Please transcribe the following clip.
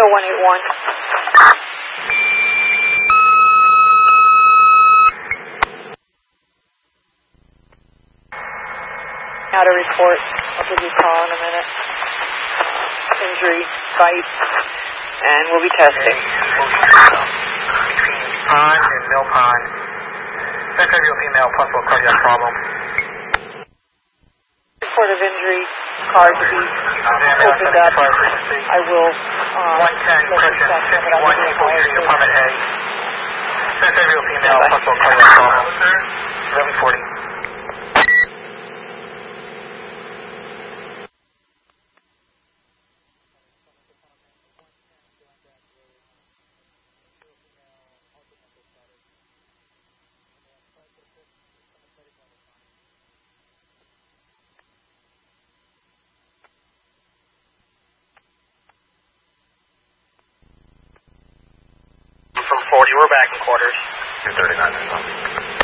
Echo 181. Out a report. I'll give you a call in a minute. Injury, site, and we'll be testing. Between Pond and Mill Pond. Secondary female possible cardiac problem. Report of injury, car to be opened up. I will 110, correction, 51, equal hearing, apartment A. Secondary female possible cardiac problem. 1140. From 40, we're back in quarters. 239.